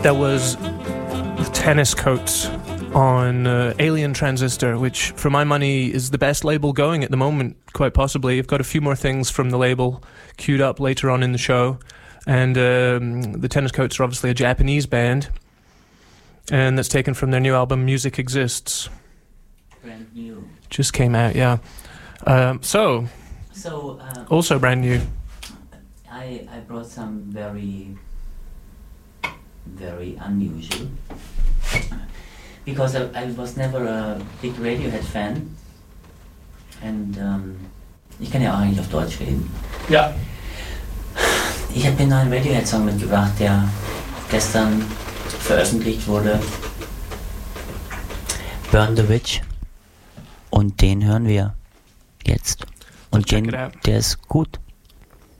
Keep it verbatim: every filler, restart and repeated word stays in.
That was Tennis Coats on uh, Alien Transistor, which for my money is the best label going at the moment, quite possibly. I've got a few more things from the label queued up later on in the show. And um, the Tennis Coats are obviously a Japanese band, and that's taken from their new album Music Exists. Brand new. Just came out, yeah. Um, so, so uh, also brand new. I, I brought some very, very unusual. Because I, I was never a big Radiohead-Fan. Und ähm, ich kann ja auch eigentlich auf Deutsch reden. Ja. Ich habe mir einen neuen Radiohead-Song mitgebracht, der gestern veröffentlicht wurde. Burn the Witch. Und den hören wir jetzt. Und den, der ist gut.